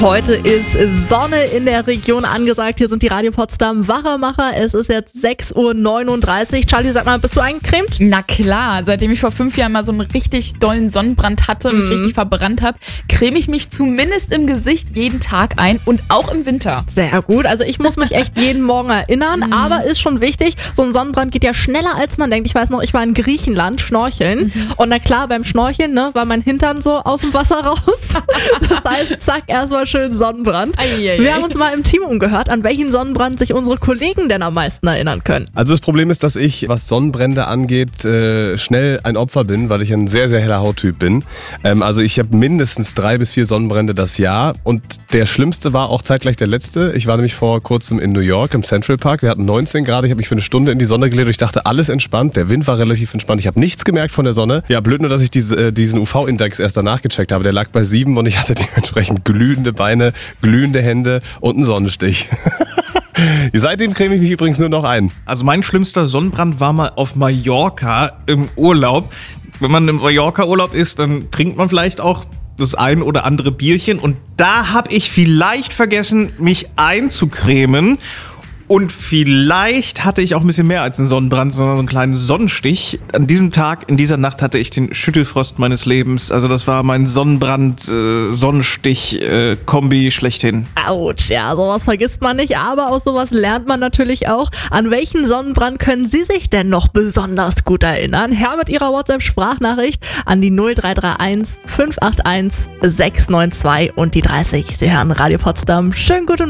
Heute ist Sonne in der Region angesagt. Hier sind die Radio Potsdam Wachemacher. Es ist jetzt 6.39 Uhr. Charlie, sag mal, bist du eingecremt? Na klar, seitdem ich vor 5 Jahren mal so einen richtig dollen Sonnenbrand hatte, mich richtig verbrannt habe, creme ich mich zumindest im Gesicht jeden Tag ein und auch im Winter. Sehr gut. Also ich muss mich echt jeden Morgen erinnern, aber ist schon wichtig, so ein Sonnenbrand geht ja schneller als man denkt. Ich weiß noch, ich war in Griechenland schnorcheln und na klar, beim Schnorcheln war mein Hintern so aus dem Wasser raus. Das heißt, zack, erstmal schön Sonnenbrand. Wir haben uns mal im Team umgehört, an welchen Sonnenbrand sich unsere Kollegen denn am meisten erinnern können. Also das Problem ist, dass ich, was Sonnenbrände angeht, schnell ein Opfer bin, weil ich ein sehr, sehr heller Hauttyp bin. Also ich habe mindestens 3 bis 4 Sonnenbrände das Jahr und der schlimmste war auch zeitgleich der letzte. Ich war nämlich vor kurzem in New York im Central Park. Wir hatten 19 Grad, ich habe mich für eine Stunde in die Sonne gelegt und ich dachte, alles entspannt. Der Wind war relativ entspannt. Ich habe nichts gemerkt von der Sonne. Ja, blöd nur, dass ich diesen UV-Index erst danach gecheckt habe. Der lag bei 7 und ich hatte dementsprechend glühende Beine, glühende Hände und einen Sonnenstich. Seitdem creme ich mich übrigens nur noch ein. Also mein schlimmster Sonnenbrand war mal auf Mallorca im Urlaub. Wenn man im Mallorca-Urlaub ist, dann trinkt man vielleicht auch das ein oder andere Bierchen. Und da habe ich vielleicht vergessen, mich einzucremen. Und vielleicht hatte ich auch ein bisschen mehr als einen Sonnenbrand, sondern so einen kleinen Sonnenstich. An diesem Tag, in dieser Nacht hatte ich den Schüttelfrost meines Lebens. Also das war mein Sonnenbrand-Sonnenstich-Kombi schlechthin. Autsch, ja, sowas vergisst man nicht, aber aus sowas lernt man natürlich auch. An welchen Sonnenbrand können Sie sich denn noch besonders gut erinnern? Her mit Ihrer WhatsApp-Sprachnachricht an die 0331 581 692 und die 30. Sie hören Radio Potsdam. Schönen guten Morgen.